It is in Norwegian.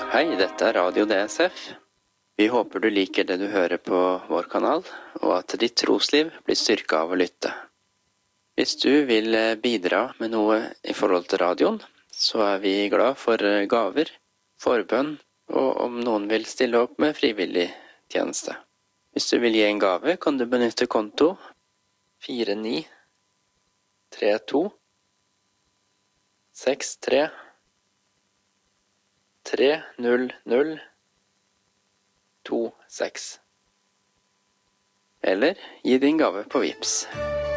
Hei, dette Radio DSF. Vi håper du liker det du hører på vår kanal, og at ditt trosliv blir styrket av å lytte. Hvis du vil bidra med noe i forhold til radioen, så er vi glad for gaver, forbønn, og om noen vil stille opp med frivillig tjeneste. Hvis du vil gi en gave, kan du benytte konto 4932 63 30026. Eller gi din gave på Vipps.